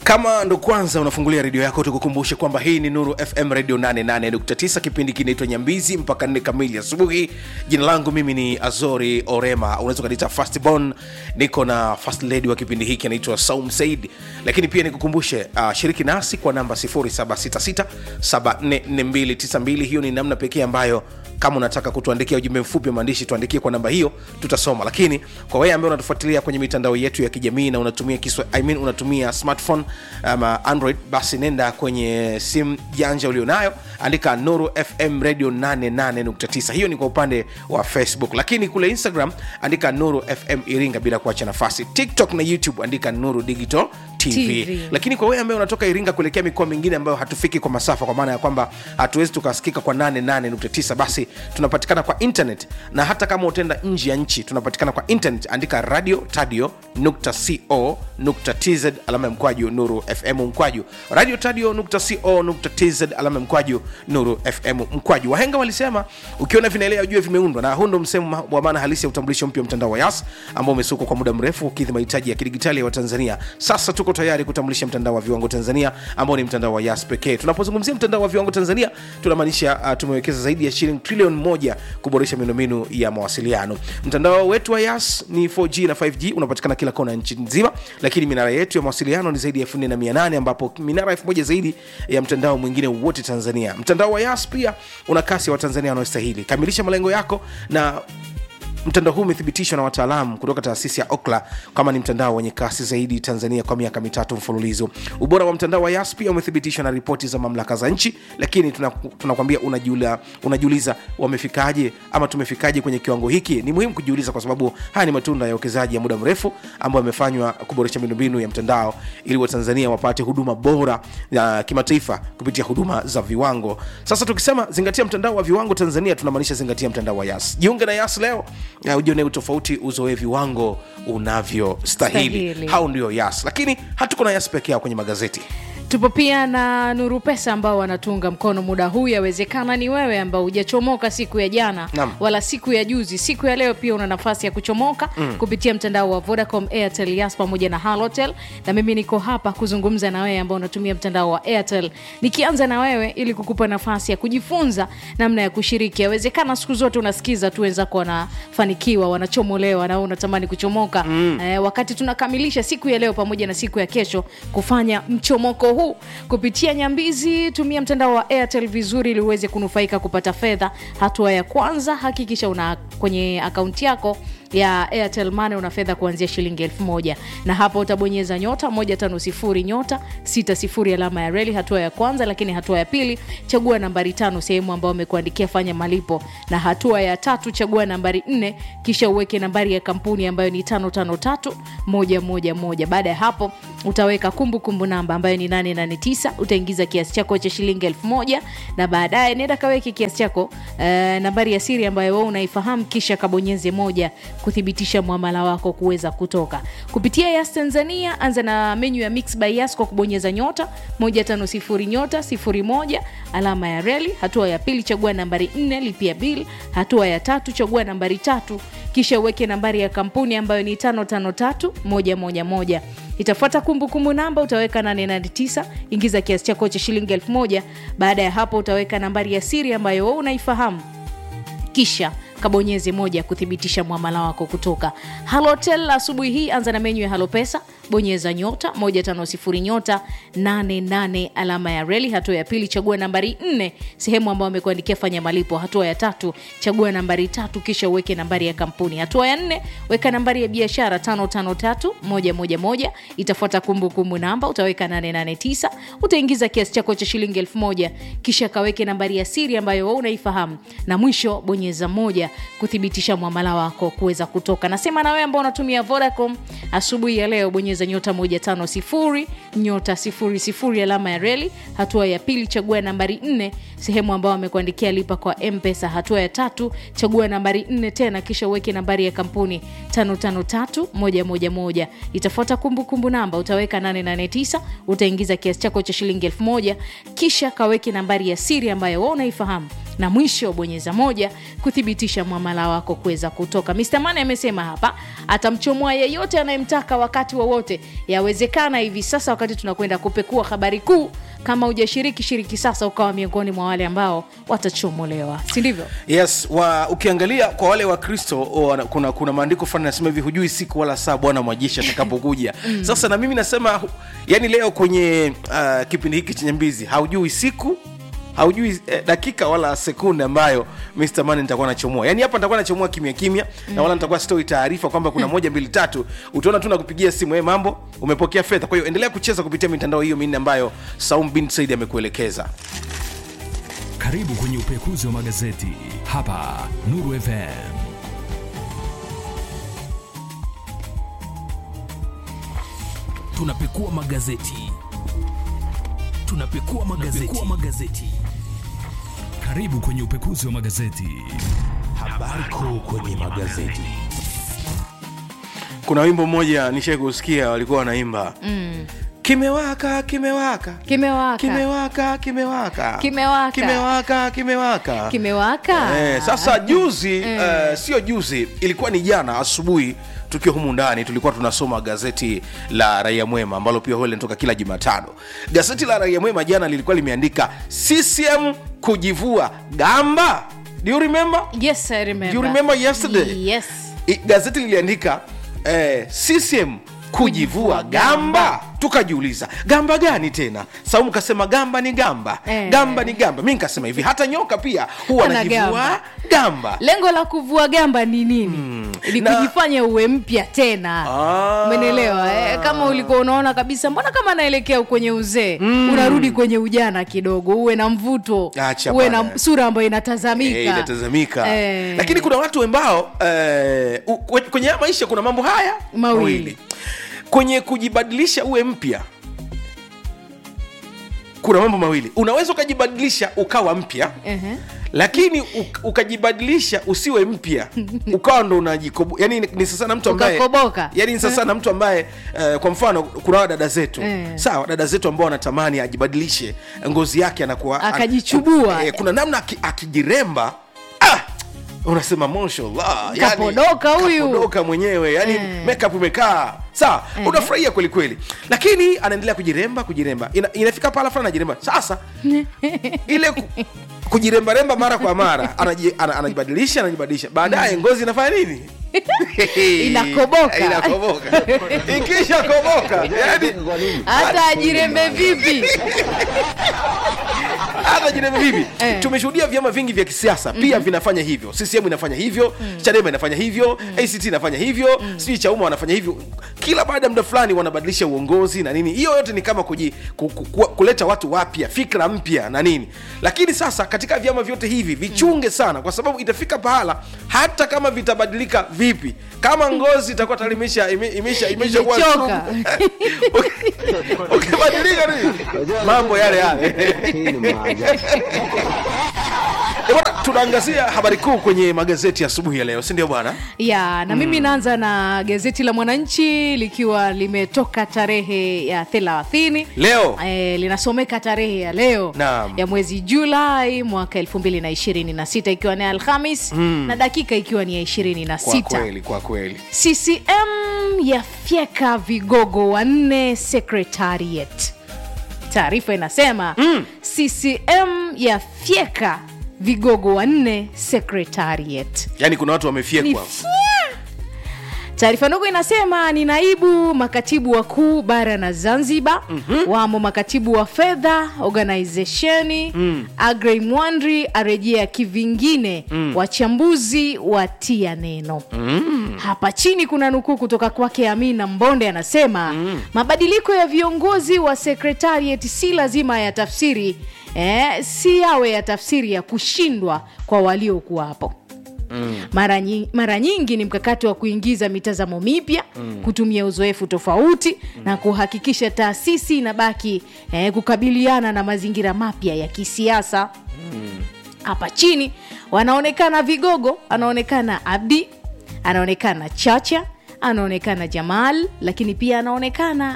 Kama ndo kwanza unafungulia redio yako, tukukumbushe kwamba hii ni Nuru FM Radio 88.9. Kipindi kinaitwa Nyambizi mpaka 4 kamili asubuhi. Jina langu mimi ni Azori Orema, unaweza kuniita Fastborn. Niko na first lady wa kipindi hiki anaitwa Saum Said. Lakini pia nikukumbushe shiriki nasi kwa namba 0766744292. Hiyo ni namna pekee ambayo kama unataka kutuandikia ujumbe mfupi wa maandishi, tuandikie kwa namba hiyo, tutasoma. Lakini kwa wewe ambaye unatufuatilia kwenye mitandao yetu ya kijamii na unatumia unatumia smartphone ama Android, basi nenda kwenye simu janja ulionayo, andika Nuru FM Radio 88.9. Hiyo ni kwa upande wa Facebook. Lakini kule Instagram andika Nuru FM Iringa bila kuacha nafasi. TikTok na YouTube andika Nuru Digital TV. Lakini kwa wewe ambaye unatoka Iringa kuelekea mikoa mingine ambayo hatufiki kwa masafa, kwa maana ya kwamba hatuwezi tukasikika kwa 88.9, basi tunapatikana kwa internet. Na hata kama utenda nje ya nchi, tunapatikana kwa internet, andika radiotadio.co.tz /Nuru FM mkwaju. radiotadio.co.tz /Nuru FM mkwaju. Wahenga walisema ukiona vinaelea ujue vimeundwa, na hundo msemo wa maana halisi ya utambulisho mpya mtandao wa Yas ambao umesukwa kwa muda mrefu kukidhi mahitaji ya kidigitali ya Watanzania. Sasa tuko tayari kutambulisha mtandao wa viwango Tanzania ambao ni mtandao wa Yas pekee. Tunapozungumzia mtandao wa viwango Tanzania, tunamaanisha tumewekeza zaidi ya shilingi trilioni 1 kuboresha miundombinu ya mawasiliano. Mtandao wetu wa Yas ni 4G na 5G, unapatikana kila kona nchi nzima. Lakini minara yetu ya mawasiliano ni zaidi ya 4800, ambapo minara 1000 zaidi ya mtandao mwingine wote Tanzania. Mtandao wa Yas pia una kasi wa Tanzania wanaostahili. Kamilisha malengo yako, na mtandao huu umethibitishwa na wataalamu kutoka taasisi ya Ookla kama ni mtandao wenye kasi zaidi Tanzania kwa miaka 3 mfululizo. Ubora wa mtandao wa Yas pia umethibitishwa na ripoti za mamlaka za nchi. Lakini tunakwambia unajiuliza wamefikaje ama tumefikaje kwenye kiwango hiki? Ni muhimu kujiuliza, kwa sababu haya ni matunda ya uwekezaji ya muda mrefu ambao yamefanywa kuboresha miundombinu ya mtandao ili Watanzania wapate huduma bora ya kimataifa kupitia huduma za viwango. Sasa tukisema zingatia mtandao wa viwango Tanzania, tunamaanisha zingatia mtandao wa Yas. Jiunge na Yas leo na ujione utofauti, uzoe viwango unavyostahili. Hao ndio Yas. Lakini hatuko na Yas pekee kwenye magazeti. Tupo pia na Nuru Pesa ambao wanatunga mkono muda huu. Yawezekana ni wewe ambao hujachomoka siku ya jana wala siku ya juzi. Siku ya leo pia una nafasi ya kuchomoka kupitia mtandao wa Vodacom, Airtel, Yas pamoja na Halotel. Na mimi niko hapa kuzungumza na wewe ambao unatumia mtandao wa Airtel. Nikianza na wewe ili kukupa nafasi ya kujifunza namna ya kushiriki. Yawezekana siku zote unasikiza tu wenzako wanafanikiwa, wanachomolewa, na unatamani kuchomoka. Wakati tunakamilisha siku ya leo pamoja na siku ya kesho kufanya mchomoko huu kupitia Nyambizi, tumia mtandao wa Airtel vizuri ili uweze kunufaika kupata fedha. Hatua ya kwanza, hakikisha una kwenye akaunti yako ya Airtel Money una fedha kuanzia shilingi 1000, na hapo utabonyeza *150*60 hatua ya kwanza. Lakini hatua ya pili, chagua nambari 5 sehemu ambayo umekuandikia fanya malipo, na hatua ya 3 chagua nambari 4 kisha uweke nambari ya kampuni ambayo ni 553111. Baada ya hapo utaweka kumbukumbu namba ambayo ni 889, utaingiza kiasi chako cha shilingi 1000, na baadaye nenda kaweke kiasi chako nambari ya siri ambayo wewe unaifahamu, kisha kabonyeze 1 kuthibitisha muamala wako kuweza kutoka. Kupitia Yas Tanzania, anza na menu ya Mix by Yas kwa kubonyeza *150*01 hatua ya pili chagua nambari 4 lipia bill. Hatua ya 3 chagua nambari 3 kisha uweke nambari ya kampuni ambayo ni 553111. Itafuata kumbukumbu namba, utaweka 889, ingiza kiasi chako cha shilingi 1000. Baada ya hapo utaweka nambari ya siri ambayo wewe unaifahamu, kisha kabonyeze 1 kuthibitisha muamala wako kutoka. Halotel asubuhi hii, anza na menu ya Halo Pesa, bonyeza *150*88 hatua ya pili chagua nambari 4 sehemu ambayo umekuandikia fanya malipo. Hatua ya 3 chagua nambari 3 kisha uweke nambari ya kampuni. Hatua ya 4 weka nambari ya biashara 553111. Itafuata kumbukumbu namba, utaweka 889, utaingiza kiasi chako cha shilingi 1000, kisha kaweke nambari ya siri ambayo wewe unaifahamu, na mwisho bonyeza 1 kuthibitisha muamala wako kuweza kutoka. Nasema na wewe ambao unatumia Vodacom asubuhi ya leo, bonyeza *150*00 hatua ya pili chagua nambari 4 sehemu ambayo amekuandikia lipa kwa M-Pesa. Hatua ya 3 chagua nambari 4 tena kisha uweke nambari ya kampuni 553111. Itafuata kumbukumbu namba, utaweka 889, utaingiza kiasi chako cha shilingi 1000, kisha kaweke nambari ya siri ambayo wewe unaifahamu, na mwisho bonyeza 1 kuthibitisha muamala wako kuweza kutoka. Mr. Mane amesema hapa atamchomoa yeyote anayemtaka wakati wowote. Yawezekana hivi sasa wakati tunakwenda kupekua habari kuu, kama hujashiriki shiriki sasa ukawa miongoni mwa wale ambao watachomolewa, si ndivyo? Yes, ukiangalia kwa wale wa Kristo kuna maandiko fulani yanasema hivi, hujui siku wala saa Bwana mwajeshi atakapokuja. Sasa na mimi nasema yani leo kwenye kipindi hiki chenye mbizi, haujui siku, haujui dakika wala sekunde ambayo Mr. Mane nitakuwa nachomoa. Yani hapa nitakuwa nachomoa kimya kimya na wala nitakuwa sitoi taarifa kwamba kuna 1 2 3. Utaona tu nakupigia simu, mambo, umepokea fedha. Kwa hiyo endelea kucheza kupitia mitandao hiyo minne ambayo Saum bin Said amekuelekeza. Karibu kwenye upekuzi wa magazeti hapa Nuru FM. Tunapekua magazeti. Karibu kwenye upekuzi wa magazeti. Habari kuu kwenye magazeti. Kuna wimbo mmoja nishaye kusikia walikuwa wanaimba. Kimewaka. Sasa juzi sio juzi, ilikuwa ni jana asubuhi tukiwa humu ndani tulikuwa tunasoma gazeti la Raia Mwema ambalo pia huwa linatoka kila Jumatano. Gazeti la Raia Mwema jana lilikuwa limeandika CCM kujivua gamba. Do you remember? Yes, I remember. Do you remember yesterday? Yes. Gazeti liliandika CCM kujivua gamba. Tukajiuliza, gamba gani tena? Saumu kasema gamba ni gamba. Gamba ni gamba. Mimi nikasema hivi, hata nyoka pia huwa anajivua gamba. Lengo la kuvua gamba ni nini? Ili kujifanya uwe mpya tena. Umeelewa? Kama ulikuwa unaona kabisa mbona kama naelekea kwenye uzee, unarudi kwenye ujana kidogo, uwe na mvuto, uwe na sura ambayo inatazamika. Lakini kuna watu ambao kwenye maisha kuna mambo haya mawili. Kwenye kujibadilisha uwe mpya kuna mambo mawili. Unaweza ukajibadilisha ukawa mpya, lakini ukajibadilisha usiwe mpya ukawa ndo unajikoboa. Yani ni sasa na mtu ambaye yani sasa na mtu ambaye kwa mfano kuna dada zetu. Sawa, dada zetu ambao wanatamani ajibadilishe ngozi yake, anakuwa akajichubua. Kuna namna akijiremba unasema mashallah, kapodoka huyu, kapodoka mwenyewe, yani makeup imekaa sawa, unafurahia kweli kweli. Lakini anaendelea kujiremba. Inafika pala fulani anajiremba. Sasa ile kujiremba mara kwa mara anajibadilisha. Baadaye ngozi inafanya nini? Inakoboka. Ikisha koboka, yani hata ajirembe vipi? Tumeshuhudia vyama vingi vya kisiasa pia vinafanya hivyo. CCM inafanya hivyo, Chadema inafanya hivyo, ACT inafanya hivyo, sisi Chauma wanafanya hivyo. Kila baada ya muda fulani wanabadilisha uongozi na nini. Hiyo yote ni kama kuleta watu wapya, fikra mpya na nini. Lakini sasa katika vyama vyote hivi vichunge sana, kwa sababu itafika pahala hata kama vitabadilika vipi, kama ngozi itakuwa tayari imesha kuwa ukibadilika nini mambo yale. Tunaangazia habari kuu kwenye magazeti asubuhi ya leo, si ndio bwana? Na mimi naanza na gazeti la Mwananchi likiwa limetoka tarehe ya 30 leo. Linasomeka tarehe ya leo ya mwezi Julai mwaka 2026 ikiwa ni Alhamis na dakika ikiwa ni ya 26. Kwa kweli CCM yafyeka vigogo 4 secretariat. Taarifa inasema CCM yafyeka vigogo 4 secretariat. Yani kuna watu wamefyekwa. Taarifa ndogo inasema ni naibu makatibu wakuu bara na Zanzibar, wamo makatibu wa fedha, organization, Agrey Mwandri arejea kivingine, wachambuzi watia neno. Hapa chini kuna nukuu kutoka kwake Amina Mbonde, anasema mabadiliko ya viongozi wa secretariat si lazima ya tafsiri si yawe ya tafsiri ya kushindwa kwa waliokuwa hapo. Mara nyingi ni mkakati wa kuingiza mitazamo mipya, kutumia uzoefu tofauti na kuhakikisha taasisi inabaki kukabiliana na mazingira mapya ya kisiasa. Hapa chini wanaonekana vigogo, anaonekana Abdi, anaonekana Chacha, anaonekana Jamal, lakini pia anaonekana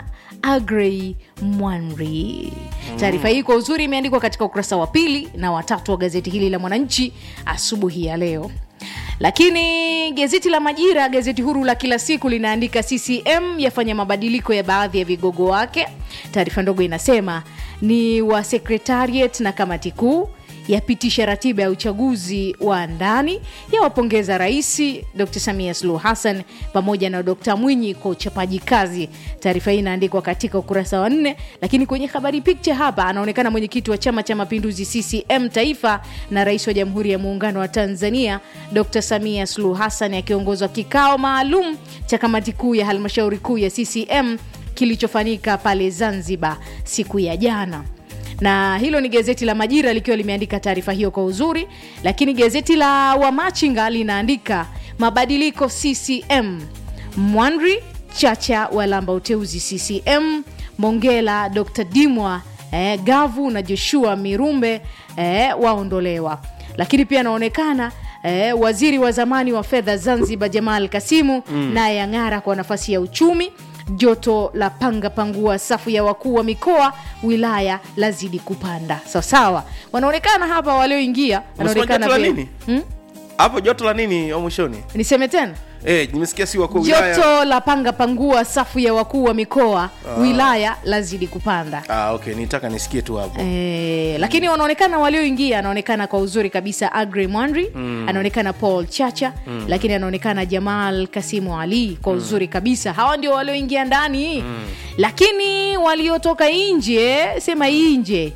Agrey Mwanri. Taarifa hii kwa uzuri imeandikwa katika ukurasa wa 2 na wa 3 wa gazeti hili la Mwananchi asubuhi ya leo. Lakini gazeti la Majira, gazeti huru la kila siku, linaandika CCM yafanya mabadiliko ya baadhi ya vigogo wake. Taarifa ndogo inasema ni wa secretariat na kamati kuu yapitisha ratiba ya uchaguzi wa ndani, ya wapongeza Rais Dr. Samia Suluhu Hassan pamoja na Dr. Mwinyi kwa uchapaji kazi. Taarifa hii inaandikwa katika ukurasa wa 4, lakini kwenye habari picture hapa anaonekana mwenyekiti wa Chama cha Mapinduzi CCM Taifa na Rais wa Jamhuri ya Muungano wa Tanzania Dr. Samia Suluhu Hassan akiongozwa kikao maalum cha kamati kuu ya halmashauri kuu ya CCM kilichofanyika pale Zanzibar siku ya jana. Na hilo ni gazeti la Majira likiwa limeandika taarifa hiyo kwa uzuri. Lakini gazeti la Wamachinga linaandika mabadiliko CCM, Mwanri Chacha walamba uteuzi CCM, Mongela Dr. Dimwa Gavu na Joshua Mirumbe waondolewa. Lakini pia anaonekana waziri wa zamani wa fedha Zanzibar Jamal Kasimu naye ang'ara kwa nafasi ya uchumi. Joto la pangua safu ya wakuu wa mikoa wilaya lazidi kupanda. Sawa. Wanaonekana hapa walioingia, anaonekana nini? Hapo joto la nini au mwishoni? Niseme tena? Nimesikia si wakuu wilaya. Joto la pangua safu ya wakuu wa mikoa wilaya lazidi kupanda. Okay, nitaka nisikie tu hapo. Lakini wanaonekana walioingia, anaonekana kwa uzuri kabisa Agrey Mwanri, anaonekana Paul Chacha, lakini anaonekana Jamal Kasimu Ali kwa uzuri kabisa. Hawa ndio walioingia ndani. Lakini waliotoka nje, sema nje.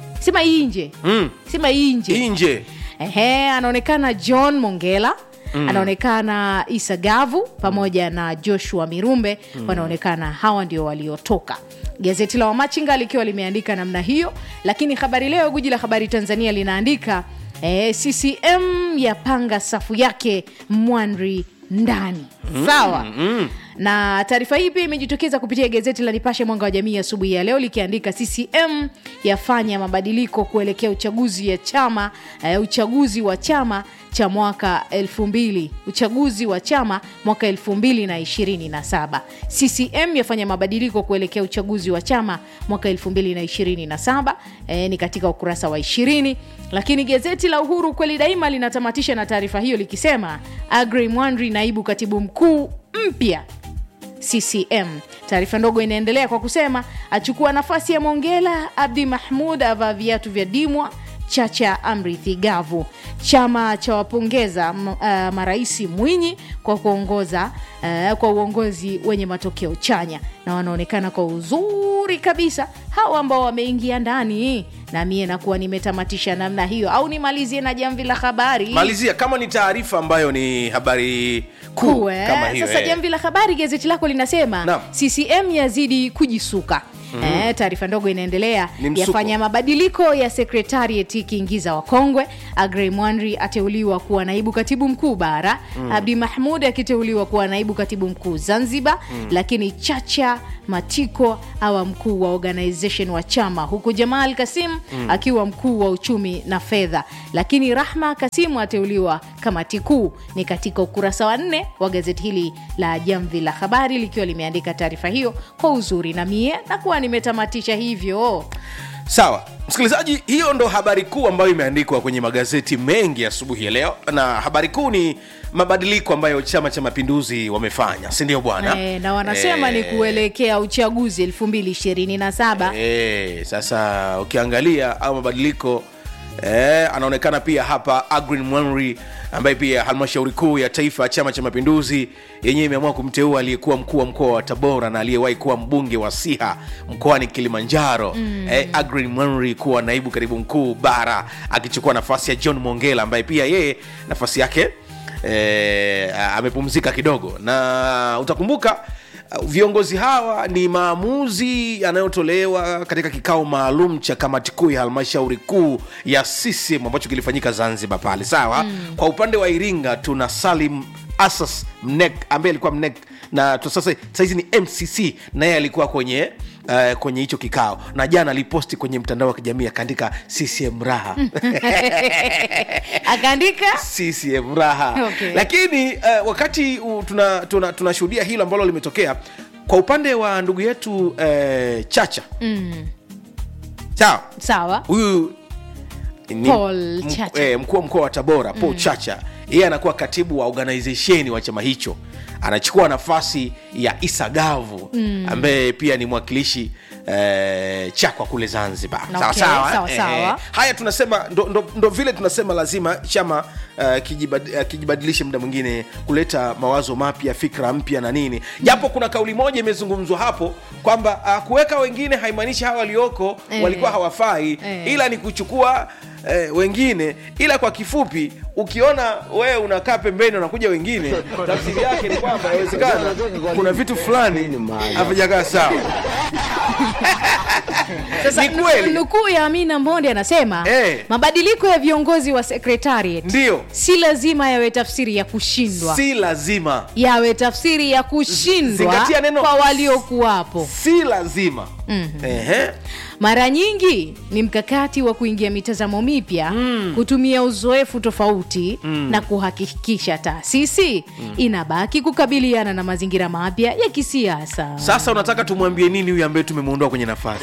Anaonekana John Mongela, anaonekana Isa Gavu pamoja na Joshua Mirumbe, wanaonekana hawa ndio waliotoka. Gazeti la Wamachinga likiwa limeandika namna hiyo. Lakini Habari Leo, guji la habari Tanzania, linaandika CCM yapanga safu yake Mwanri ndani. Sawa. Na taarifa hii pia imejitokeza kupitia gazeti la Nipashe Mwanga wa Jamii asubuhi ya leo likiandika CCM yafanya mabadiliko kuelekea uchaguzi wa chama cha mwaka 2027. CCM yafanya mabadiliko kuelekea uchaguzi wa chama mwaka 2027, ni katika ukurasa wa 20. Lakini gazeti la Uhuru kweli daima linatamatisha na taarifa hiyo likisema Agrey Mwanri naibu katibu mkuu mpya CCM. Taarifa ndogo inaendelea kwa kusema achukua nafasi ya Mongela, Abdi Mahmud ava viatu vya Dimwa, Chacha Amrithi Gavu. Chama cha wapongeza marais Mwinyi kwa kuongoza kwa uongozi wenye matokeo chanya, na wanaonekana kwa uzuri kabisa hao ambao wameingia ndani. Na mie nakuwa nimetamatisha namna hiyo, au nimalizie na jamvi la habari. Malizia kama ni taarifa ambayo ni habari kuu kama hiyo. Sasa jamvi la habari gazeti lako linasema CCM yazidi kujisuka. Taarifa ndogo inaendelea, yafanya mabadiliko ya secretariat kiingiza wakongwe. Agrey Mwanri ateuliwa kuwa naibu katibu mkuu bara, Abdi Mahmud akiteuliwa kuwa naibu katibu mkuu Zanzibar, lakini Chacha Matiko awa mkuu wa organization wa chama, huku Jamal Kasim akiwa mkuu wa uchumi na fedha, lakini Rahma Kasimu ateuliwa kamati kuu. Ni katika ukurasa wa 4 wa gazeti hili la Jamvi la Habari likiwa limeandika taarifa hiyo kwa uzuri, na mie nakuwa nimetamatisha hivyo. Sawa msikilizaji, hiyo ndo habari kuu ambayo imeandikwa kwenye magazeti mengi asubuhi ya leo, na habari kuu ni mabadiliko ambayo Chama cha Mapinduzi wamefanya, si ndio bwana? Na wanasema ni kuelekea uchaguzi 2027. Sasa ukiangalia au mabadiliko anaonekana pia hapa Agrey Mwanri ambaye pia halmashauri kuu ya taifa Chama cha Mapinduzi yenyewe imeamua kumteua aliyekuwa mkuu wa mkoa wa Tabora na aliyewahi kuwa mbunge wa Siha mkoani Kilimanjaro, Agrey Mwanri kuwa naibu katibu mkuu bara, akichukua nafasi ya John Mongela ambaye pia yeye nafasi yake amepumzika kidogo. Na utakumbuka viongozi hawa ni maamuzi yanayotolewa katika kikao maalum cha kamati kuu ya halmashauri kuu ya CCM ambacho kilifanyika Zanzibar pale. Sawa. Kwa upande wa Iringa tuna Salim Asas Mnek ambaye alikuwa Mnek, na sasa hizi ni MCC na yeye alikuwa kwenye kwenye hicho kikao, na jana aliposti kwenye mtandao wa kijamii akaandika CCM raha. Akaandika CCM raha. Okay. Lakini wakati tunashuhudia hilo ambalo limetokea kwa upande wa ndugu yetu Chacha. Sawa. Huyu Paul Chacha. Mkuu wa mkoa wa Tabora, Paul Chacha, yeye anakuwa katibu wa organization wa chama hicho, anachukua nafasi ya Isa Gavu ambaye pia ni mwakilishi Chakwa kule Zanzibar. Okay, sawa. Haya tunasema ndo vile tunasema lazima chama kijibadilishe muda mwingine kuleta mawazo mapya, fikra mpya na nini. Japo kuna kauli moja imezungumzwa hapo kwamba kuweka wengine haimaanishi hawa walioko walikuwa hawafai, ila ni kuchukua wengine. Ila kwa kifupi, ukiona wewe unakaa pembeni unakuja wengine, tafsiri yake ni kwamba inawezekana kuna vitu fulani havijakaa sawa. Sasa nukuu ya Amina Mbondi anasema mabadiliko ya viongozi wa secretariat ndio si lazima yawe tafsiri ya kushindwa. Si lazima yawe tafsiri ya kushindwa kwa waliokuwapo. Si lazima. Mara nyingi ni mkakati wa kuingia mitazamo mipya, kutumia uzoefu tofauti na kuhakikisha taasisi inabaki kukabiliana na mazingira mapya ya kisiasa. Sasa unataka tumwambie nini huyu ambaye tumemuondoa kwenye nafasi?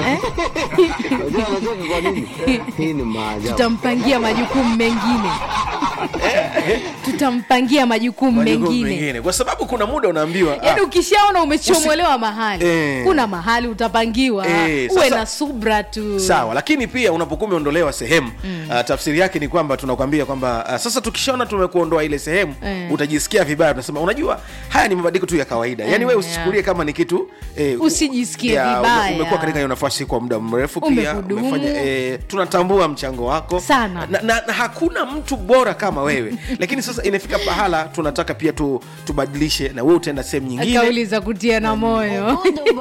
Hii ni maajabu. Tutampangia majukumu mengine. Tutampangia majukumu mengine. Kwa sababu kuna muda unaambiwa, yaani ukishaona umechomolewa mahali, kuna mahali utapangiwa. Uwe na subra tu. Sawa, lakini pia unapokuwa umeondolewa sehemu, tafsiri yake ni kwamba tunakwambia kwamba sasa tukishaona tumekuondoa ile sehemu, utajisikia vibaya. Tunasema unajua haya ni mabadiliko tu ya kawaida. Yaani wewe usichukulie kama ni kitu usijisikie vibaya. Umekuwa katika hiyo nafasi kwa muda mrefu, pia umefanya tunatambua mchango wako sana. Na hakuna mtu bora kama wewe. Lakini sasa inafika pahala tunataka pia tubadilishe, na wewe utaenda sehemu nyingine. Kauli za kutia na moyo.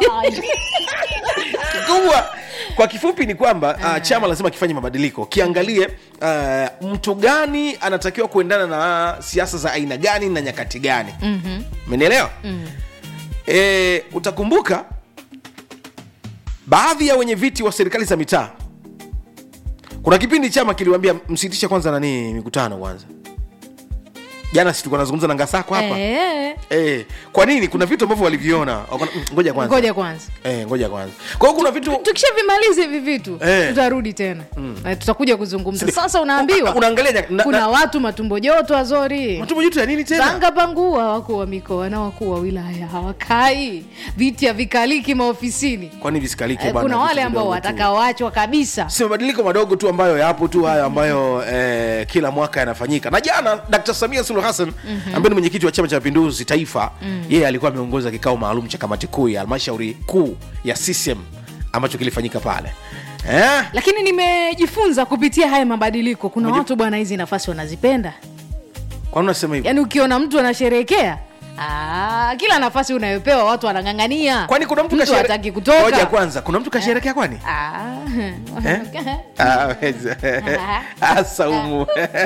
Kikubwa kwa kifupi ni kwamba chama lazima kifanye mabadiliko. Kiangalie mtu gani anatakiwa kuendana na siasa za aina gani na nyakati gani. Umenielewa? Utakumbuka baadhi ya wenye viti wa serikali za mitaa, kuna kipindi chama kiliwaambia msitishe kwanza nani mikutano kwanza. Jana sisi tulikuwa tunazungumza na Ngasako hapa. Kwa nini? Kuna vitu ambavyo waliviona. Ngoja kwanza. Ngoja kwanza. Kwa hiyo kuna vitu tukishavimaliza hivi vitu tutarudi tena. Tutakuja kuzungumza. Sasa unaambiwa unaangalia kuna watu matumbo joto Azori. Matumbo joto ya nini tena? Panga pangua wakuu wa mikoa na wakuu wa wilaya hawakai. Viti havikaliki maofisini. Kwa nini visikaliki bwana? Kuna wale ambao watakaoachwa kabisa. Si mabadiliko madogo tu ambayo yapo tu hayo ambayo kila mwaka yanafanyika. Na jana Dr. Samia Suluhu Hassan ambaye ni mwenyekiti wa Chama cha Mapinduzi Taifa, yeye alikuwa ameongoza kikao maalum cha kamati kuu ya halmashauri kuu ya CCM ambacho kilifanyika pale. Lakini nimejifunza kupitia haya mabadiliko, kuna watu bwana hizi nafasi wanazipenda. Kwa nini unasema hivyo? Yaani ukiona mtu anasherehekea, kila nafasi unayopewa watu wanang'ang'ania. Kwani kuna mtu hataki kutoka? Ngoja kwanza, kuna mtu kasherehekea kwani? Saumu.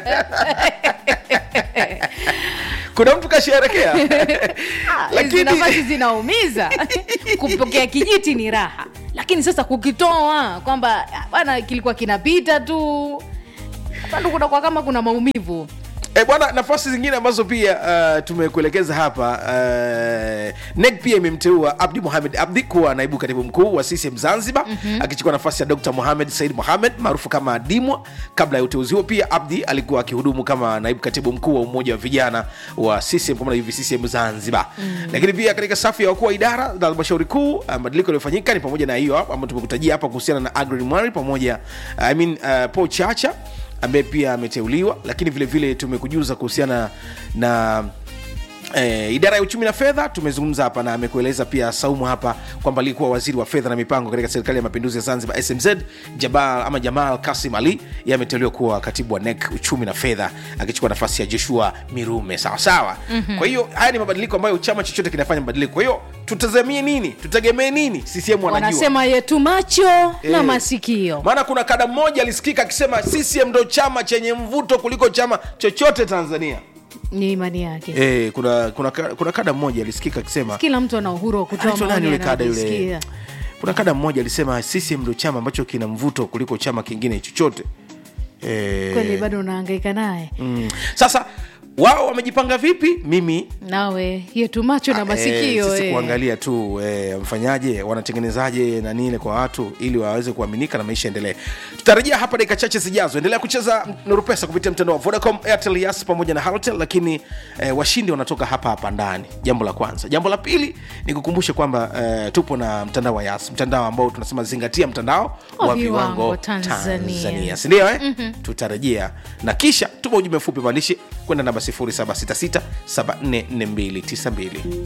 Kuna mtu kasherehekea. Lakini nafasi zinaumiza. Kupokea kijiti ni raha, lakini sasa kukitoa kwamba bwana kilikuwa kinapita tu, bado kuna kwa kama kuna maumivu. Bwana, nafasi zingine ambazo pia tumekuelekeza hapa, NEC pia imemteua Abdi Mohamed Abdi kuwa naibu katibu mkuu wa CCM Zanzibar, akichukua nafasi ya Dr. Mohamed Said Mohamed maarufu kama Dimwa. Kabla ya uteuzi huo pia Abdi alikuwa akihudumu kama naibu katibu mkuu wa umoja wa vijana wa CCM kwa maana hivi CCM Zanzibar. Lakini pia katika safu ya wakuu wa idara za halmashauri kuu, mabadiliko yaliyofanyika ni pamoja na hiyo ambayo tumekutajia hapa kuhusiana na Agri Mwari pamoja Paul Chacha ambaye pia ameteuliwa. Lakini vile vile tumekujuza kuhusiana na idara ya uchumi na fedha, tumezungumza hapa na amekueleza pia Saumu hapa kwamba alikuwa waziri wa fedha na mipango katika serikali ya mapinduzi ya Zanzibar SMZ. Jamal Kasim Ali yeye ameteuliwa kuwa katibu wa NEC uchumi na fedha akichukua nafasi ya Joshua Mirume. Sawa. Kwa hiyo haya ni mabadiliko ambayo chama chochote kinafanya mabadiliko. Kwa hiyo tutazamie nini? Tutegemee nini? CCM wanajua. Wanasema yetu macho na masikio. Maana kuna kada mmoja alisikika akisema CCM ndio chama chenye mvuto kuliko chama chochote Tanzania. Ni imani yake. Kuna kada mmoja alisikika akisema kila mtu ana uhuru wa kutoa maoni yule kada yule kuna kada mmoja alisema CCM ndio chama ambacho kina mvuto kuliko chama kingine chochote. Kweli bado unahangaika naye. Sasa wao wamejipanga vipi? Mimi nawe hiyo tu macho na masikio sisi kuangalia tu mfanyaje, wanatengenezaje na nini kwa watu ili waweze kuaminika na maisha endelee. Tutarejea hapa dakika chache zijazo. Endelea kucheza Nuru Pesa kupitia mtandao wa Vodacom, Airtel, Yas pamoja na Halotel, lakini washindi wanatoka hapa ndani. Jambo la kwanza. Jambo la pili ni kukumbusha kwamba tupo na mtandao wa Yas, mtandao ambao tunasema zingatia mtandao wa viwango Tanzania. Si ndio Tutarejea na kisha tupo ujumbe mfupi maandishi kwenda namba 0766744292.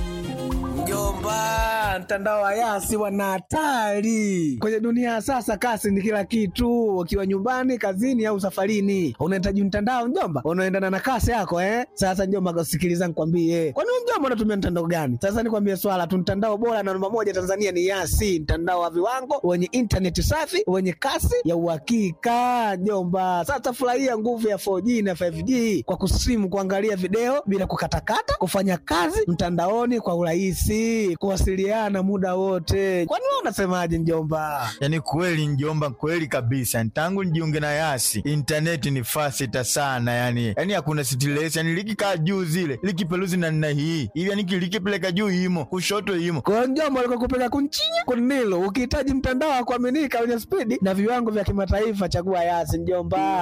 Mjomba, mtandao wa Yasi wana hatari. Kwenye dunia ya sasa kasi ni kila kitu. Ukiwa nyumbani, kazini au safarini, unahitaji mtandao mjomba unaendana na kasi yako Sasa mjomba, sikiliza nikwambie. Kwani mjomba unatumia mtandao gani? Sasa nikwambie swala tu, mtandao bora na namba moja Tanzania ni Yasi, mtandao wa viwango wenye internet safi, wenye kasi ya uhakika mjomba. Sasa furahia nguvu ya 4G na 5G kwa kusimu, kuangalia video bila kukatakata, kufanya kazi mtandaoni kwa urahisi, kuwasiliana muda wote. Kwani wewe unasemaje mjomba? Yaani kweli mjomba, kweli kabisa. Tangu nijiunge na Yasi, internet ni faster sana yani hakuna stress, yani likikaa juu zile likipeluzi na nina hii hivi yani likipeleka juu himo kushoto himo. Kwa mjomba alikuwa kupeleka kunchinya kunilo. Ukihitaji mtandao wa kuaminika wenye speed na viwango vya kimataifa, chagua Yasi mjomba.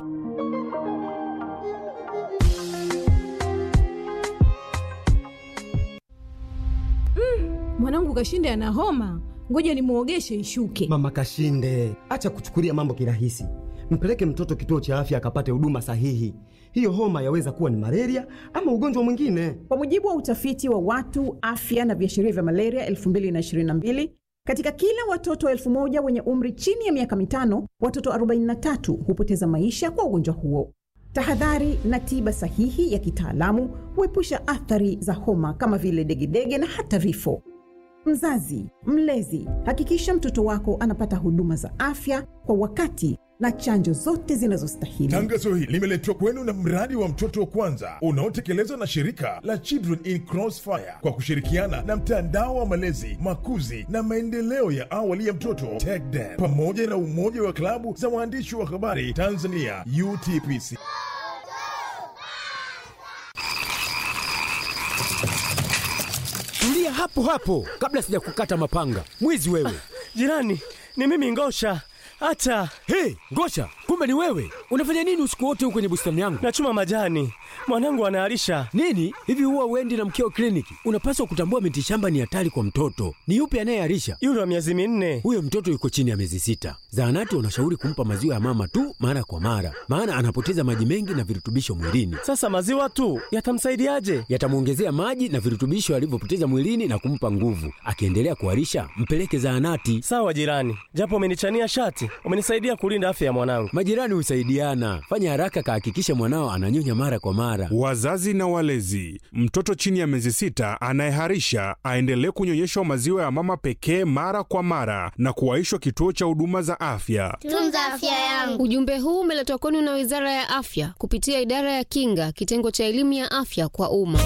Mwanangu Kashinde ana homa, ngoja nimuogeshe ishuke. Mama Kashinde, acha kuchukulia mambo kirahisi. Mpeleke mtoto kituo cha afya akapate huduma sahihi. Hiyo homa yaweza kuwa ni malaria ama ugonjwa mwingine. Kwa mujibu wa utafiti wa watu afya na viashiria vya malaria 2022, katika kila watoto 1000 wenye umri chini ya miaka 5, watoto 43 hupoteza maisha kwa ugonjwa huo. Tahadhari na tiba sahihi ya kitaalamu huepusha athari za homa kama vile degedege na hata vifo. Mzazi, mlezi, hakikisha mtoto wako anapata huduma za afya kwa wakati na chanjo zote zinazostahili. Tangazo hili limeletwa kwenu na mradi wa mtoto wa kwanza unaotekelezwa na shirika la Children in Crossfire kwa kushirikiana na mtandao wa malezi, makuzi na maendeleo ya awali ya mtoto TECDEM pamoja na umoja wa klabu za waandishi wa habari Tanzania UTPC. Tulia hapo hapo kabla sija kukata mapanga. Mwizi wewe. Jirani, ni mimi Ngosha. Acha. Hey, Ngosha, kumbe ni wewe. Unafanya nini usiku wote huko kwenye bustani yangu? Nachuma majani. Mwanangu anaharisha. Nini? Hivi huwa uendi na mkeo kliniki? Unapaswa kutambua miti shamba ni hatari kwa mtoto. Ni yupi anayeharisha? Yule wa miezi 4. Huyo mtoto yuko chini ya miezi 6. Zahanati wanashauri kumpa maziwa ya mama tu mara kwa mara, maana anapoteza maji mengi na virutubisho mwilini. Sasa maziwa tu yatamsaidiaje? Yatamuongezea maji na virutubisho alivyopoteza mwilini na kumpa nguvu. Akiendelea kuharisha, mpeleke zahanati. Sawa jirani. Japo umenichania shati, umenisaidia kulinda afya ya mwanangu. Majirani husaidiana. Fanya haraka kahakikisha mwanao ananyonya mara kwa mara. Wazazi na walezi, mtoto chini ya miezi 6 anayeharisha aendelee kunyonyeshwa maziwa ya mama pekee mara kwa mara na kuwaishwa kituo cha huduma za afya. Tunza afya yangu. Ujumbe huu umeletwa kwenu na Wizara ya Afya kupitia Idara ya Kinga, kitengo cha elimu ya afya kwa umma.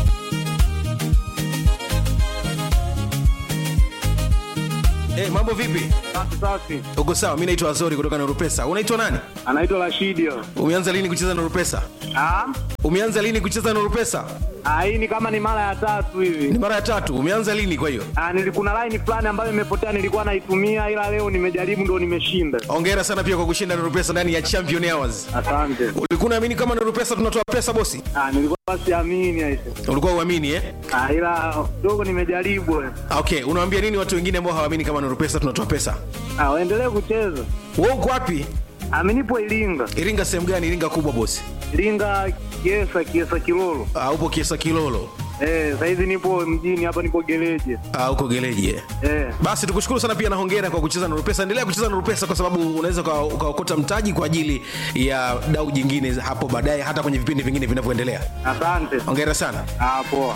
Mambo vipi? Safi. Uko sawa? Mimi naitwa Azori kutoka Nuru Pesa. Unaitwa nani? Anaitwa Rashidi. Umeanza lini kucheza Nuru Pesa? Umeanza lini kucheza Nuru Pesa? Hii ni kama ni mara ya 3 hivi. Ni mara ya 3. Umeanza lini kwa hiyo? Kuna line fulani ambayo imepotea, nilikuwa naitumia, ila leo nimejaribu ndo nimeshinda. Hongera sana pia kwa kushinda Nuru Pesa ndani ya Champion Hours. Asante. Ulikuwa unaamini kama Nuru Pesa tunatoa pesa bosi? Nilikuwa siamini aise. Ulikuwa uamini ila dogo nimejaribu. Okay, unawaambia nini watu wengine ambao hawaamini kama Nuru Pesa tunatoa pesa? Waendelee kucheza. Wewe uko wapi? Amenipo Iringa. Iringa sehemu gani? Iringa kubwa bosi? Iringa Kiesa Kilolo. Upo Kiesa Kilolo. Sasa hivi nipo mjini hapa, nipo Geleje. Uko Geleje. Basi tukushukuru sana pia na hongera kwa kucheza Nuru Pesa. Endelea kucheza Nuru Pesa kwa sababu unaweza ukaokota mtaji kwa ajili ya dau jingine hapo baadaye, hata kwenye vipindi vingine vinavyoendelea. Asante. Hongera sana. Poa.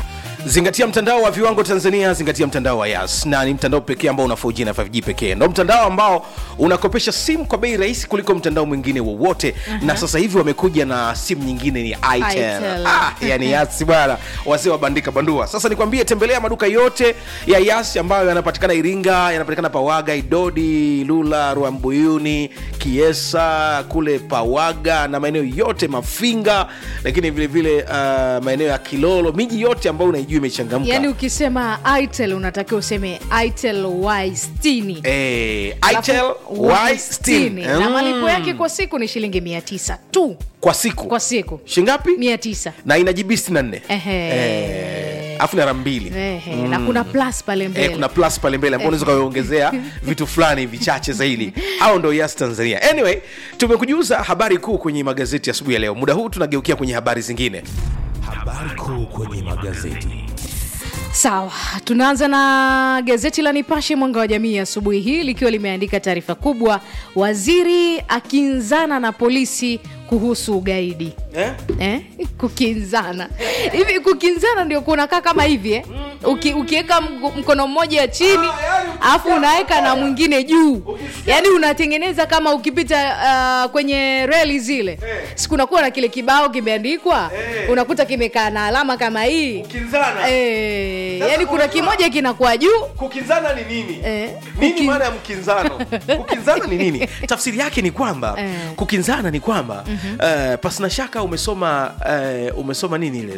Zingatia mtandao wa viwango Tanzania, zingatia mtandao wa Yas. Na ni mtandao pekee ambao una 4G na 5G pekee. Ndio mtandao ambao unakopesha simu kwa bei rahisi kuliko mtandao mwingine wowote. Na sasa hivi wamekuja na simu nyingine ni Itel. Yani Yas bwana, wazee wabandika bandua. Sasa nikwambie, tembelea maduka yote ya Yas ambayo yanapatikana Iringa, yanapatikana Pawaga, Idodi, Lula, Ruambuyuni, Kiesa, kule Pawaga na maeneo yote Mafinga, lakini vile vile maeneo ya Kilolo, miji yote ambayo unaijua imechangamka. Yani ukisema Itel unatakiwa useme Itel Y60. Itel Y60. Na malipo yake kwa siku ni shilingi 900 tu. Kwa siku? Kwa siku. Shingapi? 900. Na ina GB 64. Afu na rambili. Na kuna plus pale mbele. Kuna plus pale mbele ambapo unaweza kuongezea vitu fulani vichache zaidi. Hao ndio Yas Tanzania. Anyway, tumekujuza habari kuu kwenye magazeti asubuhi ya leo. Muda huu tunageukia kwenye habari zingine. Habari kuu kwenye magazeti. Sawa, tunaanza na gazeti la Nipashe Mwanga wa Jamii asubuhi hii likiwa limeandika taarifa kubwa, waziri akinzana na polisi kuhusu ugaidi. Kukinzana. Hivi kukinzana ndio kunakaa kama hivi ukiweka mkono mmoja chini afu unaweka na mwingine juu. Yaani unatengeneza kama ukipita kwenye reli zile. Sikunakuwa na kile kibao kimeandikwa, unakuta kimekaa na alama kama hii. Kukinzana. Yaani kuna kimoja kinakuwa juu. Kukinzana ni nini? Nini maana ya mkinzano? Kukinzana ni nini? Tafsiri yake ni kwamba kukinzana ni kwamba pasina shaka umesoma nini ile?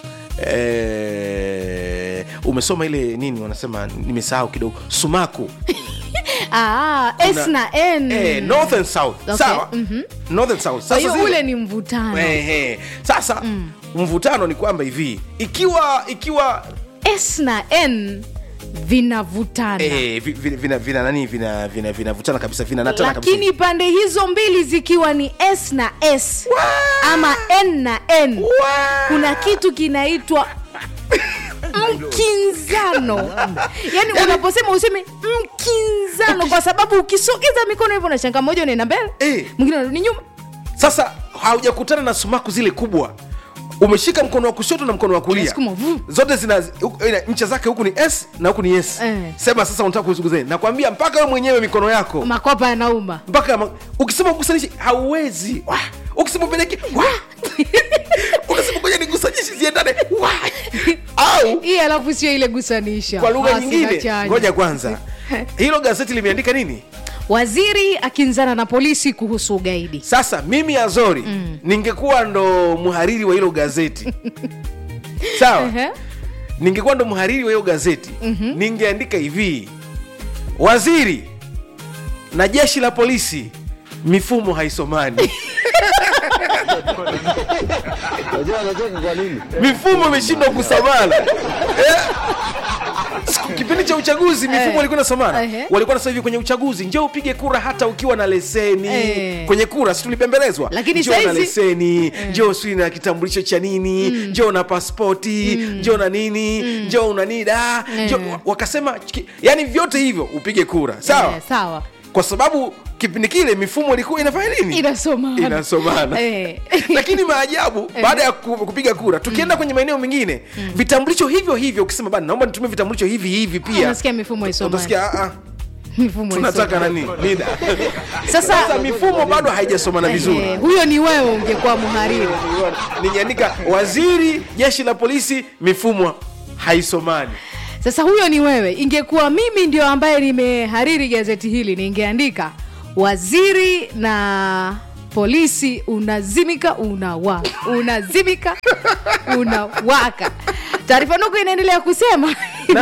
Umesoma ile nini wanasema, nimesahau kidogo, sumaku. S na N. North and South. Okay. Sawa? North and South. Sasa ule ni mvutano. Sasa mvutano ni kwamba hivi, ikiwa S na N vinavutana. Vinavutana kabisa, vinanatana kabisa. Lakini pande hizo mbili zikiwa ni S na S ama N na N, kuna kitu kinaitwa mkinzano. Yani unaposema useme mkinzano kwa sababu ukisogeza mikono hivyo na shanga moja unaenda mbele, mwingine unarudi nyuma. Sasa haujakutana na sumaku zile kubwa. Umeshika mkono wa kushoto na mkono wa kulia. Zote zina ncha zake, huku ni S na huku ni S. Sema sasa unataka kuzunguzeni. Nakwambia mpaka wewe mwenyewe mikono yako makopa yanauma. Mpaka ukisema kukusanyisha hauwezi. Ukisema peleke unasema ngoja nikusanyishe ziendane. Au hii alafu sio ile gusanisha. Kwa lugha nyingine, ngoja kwanza. Hilo gazeti limeandika nini? Waziri akinzana na polisi kuhusu ugaidi. Sasa mimi Azori ningekuwa ndo muhariri wa hilo gazeti. Sawa? Ningekuwa ndo muhariri wa hilo gazeti, ningeandika hivi: waziri na jeshi la polisi mifumo haisomani. Mifumo imeshindwa kusomana. Kipindi cha uchaguzi mifumo ilikuwa inasomana. Walikuwa nasema hivi kwenye uchaguzi, njoo upige kura hata ukiwa na leseni. Kwenye kura si tulipembelezwa. Njoo na leseni, njoo sio na kitambulisho cha nini, njoo na pasipoti, njoo na nini, njoo una NIDA, wakasema yani vyote hivyo upige kura. Sawa? Sawa. Kwa sababu kipindi kile mifumo ilikuwa inafanya nini? Inasomana. Lakini maajabu, baada ya kupiga kura tukienda kwenye maeneo mengine, vitambulisho hivyo hivyo ukisema bana naomba nitumie vitambulisho hivi pia, unasikia mifumo isomani. Utasikia mifumo tunataka nani? NIDA. Sasa mifumo bado haijasomana vizuri. Huyo ni wewe ungekuwa muhariri. Ningeandika waziri jeshi la polisi mifumo haisomani. Sasa huyo ni wewe. Ingekuwa mimi ndio ambaye nimehariri gazeti hili, ningeandika waziri na polisi unazimika unawaka. Unazimika unawaka. Taarifa ndogo inaendelea kusema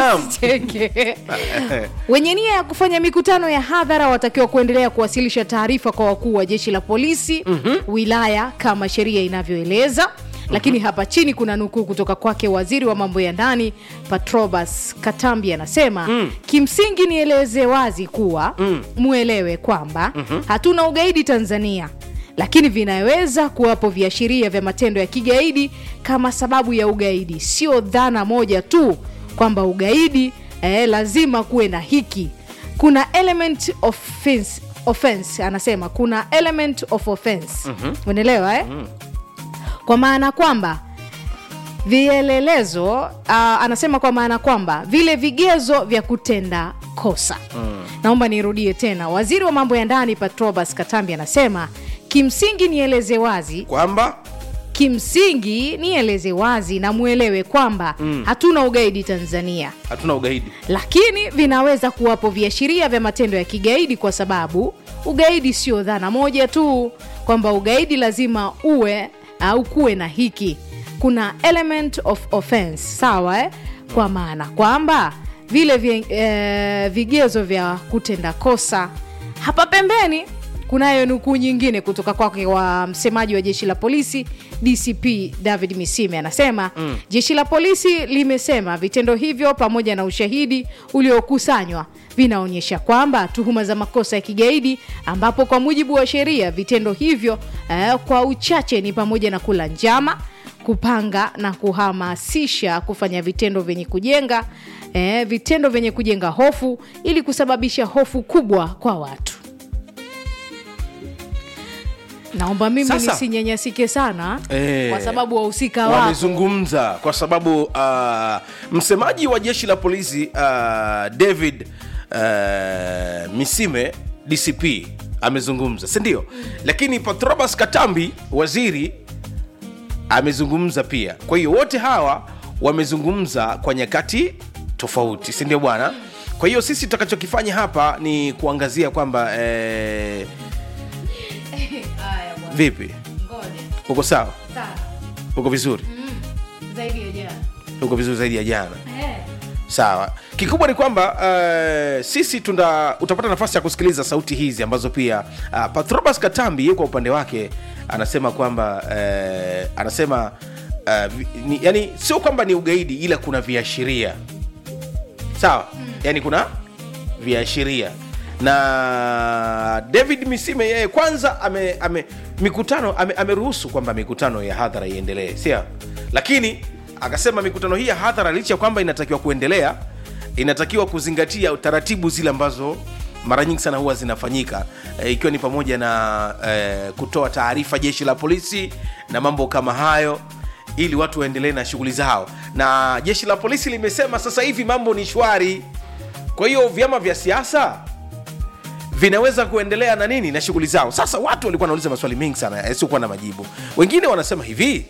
wenye nia ya kufanya mikutano ya hadhara watakiwa kuendelea kuwasilisha taarifa kwa wakuu wa jeshi la polisi wilaya kama sheria inavyoeleza. Lakini hapa chini kuna nukuu kutoka kwake waziri wa mambo ya ndani Patrobas Katambi, anasema kimsingi nieleze wazi kuwa muelewe kwamba hatuna ugaidi Tanzania, lakini vinaweza kuwapo viashiria vya matendo ya kigaidi kama sababu ya ugaidi. Sio dhana moja tu kwamba ugaidi lazima kuwe na hiki. Kuna element of offense, anasema kuna element of offense. Unaelewa Kwa maana kwamba vielelezo anasema kwa maana kwamba vile vigezo vya kutenda kosa. Naomba nirudie tena. Waziri wa mambo ya ndani Patrobas Katambi anasema kimsingi nieleze wazi kwamba na muelewe kwamba hatuna ugaidi Tanzania. Hatuna ugaidi. Lakini vinaweza kuwapo viashiria vya matendo ya kigaidi kwa sababu ugaidi sio dhana moja tu kwamba ugaidi lazima uwe au kuwe na hiki. Kuna element of offense, sawa Kwa maana kwamba vile vigezo vya kutenda kosa. Hapa pembeni kunayo nukuu nyingine kutoka kwake wa msemaji wa Jeshi la Polisi DCP David Misime anasema Jeshi la Polisi limesema vitendo hivyo pamoja na ushahidi uliokusanywa vinaonyesha kwamba tuhuma za makosa ya kigaidi ambapo kwa mujibu wa sheria vitendo hivyo kwa uchache ni pamoja na kula njama, kupanga na kuhamasisha kufanya vitendo vyenye kujenga hofu ili kusababisha hofu kubwa kwa watu. Naomba mimi nisinyanyasike sana kwa sababu wahusika wao wamezungumza, kwa sababu msemaji wa Jeshi la Polisi David Misime DCP amezungumza, si ndio? Lakini Patrobas Katambi waziri amezungumza pia. Kwa hiyo wote hawa wamezungumza kwa nyakati tofauti, si ndio bwana? Kwa hiyo sisi tutakachokifanya hapa ni kuangazia kwamba vipi? Uko sawa? Sawa. Uko vizuri? Zaidi ya jana. Uko vizuri zaidi ya jana? Sawa. Kikubwa ni kwamba sisi utapata nafasi ya kusikiliza sauti hizi ambazo pia Patrobas Katambi yuko upande wake anasema kwamba anasema yani sio kwamba ni ugaidi ila kuna viashiria. Sawa? Yani kuna viashiria. Na David Misime yeye kwanza ameruhusu kwamba mikutano ya hadhara iendelee, sio? Lakini akasema mikutano hii ya hadhara licha kwamba inatakiwa kuendelea, inatakiwa kuzingatia taratibu zile ambazo mara nyingi sana huwa zinafanyika, ikiwa ni pamoja na kutoa taarifa Jeshi la Polisi na mambo kama hayo, ili watu waendelee na shughuli zao. Na Jeshi la Polisi limesema sasa hivi mambo ni shwari. Kwa hiyo vyama vya siasa vinaweza kuendelea na nini na shughuli zao. Sasa watu walikuwa wanauliza maswali mengi sana yasiokuwa na majibu. Wengine wanasema hivi,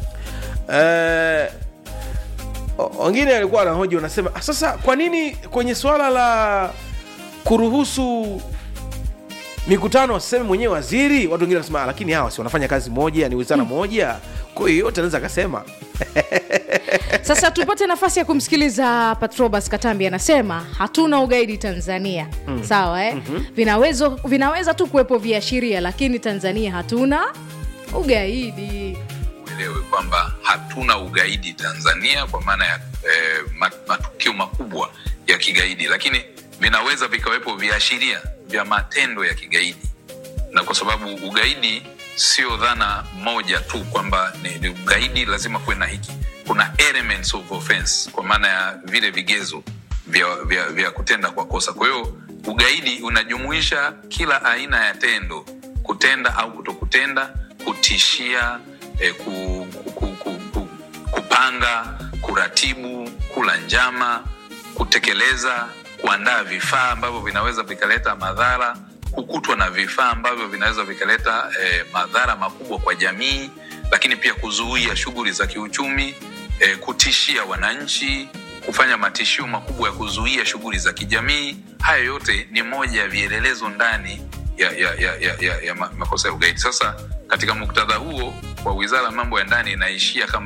wengine walikuwa wanahoji, wanasema sasa kwa nini kwenye swala la kuruhusu mikutano waseme mwenyewe waziri? Watu wengine wanasema lakini hawa si wanafanya kazi moja, ni wizara moja, kwa hiyo yote anaweza akasema. Sasa tupate nafasi ya kumsikiliza Patrobas Katambi. Anasema hatuna ugaidi Tanzania. Sawa vinaweza tu kuwepo viashiria, lakini Tanzania hatuna ugaidi. Uelewe kwamba hatuna ugaidi Tanzania kwa maana ya matukio makubwa ya kigaidi, lakini vinaweza vikawepo viashiria vya matendo ya kigaidi. Na kwa sababu ugaidi sio dhana moja tu kwamba ni ugaidi lazima kuwe na hiki. Kuna elements of offense kwa maana ya vile vigezo vya kutenda kwa kosa. Kwa hiyo ugaidi unajumuisha kila aina ya tendo, kutenda au kutokutenda, kutishia, kupanga, kuratibu, kula njama, kutekeleza, kuandaa vifaa ambavyo vinaweza vikaleta madhara, kukutwa na vifaa ambavyo vinaweza vikaleta madhara makubwa kwa jamii, lakini pia kuzuia shughuli za kiuchumi, kutishia wananchi, kufanya matishio makubwa ya kuzuia shughuli za kijamii. Haya yote ni moja ya vielelezo ndani ya makosa ya ugaidi. Sasa katika muktadha huo, kwa Wizara ya Mambo ya Ndani inaishia kama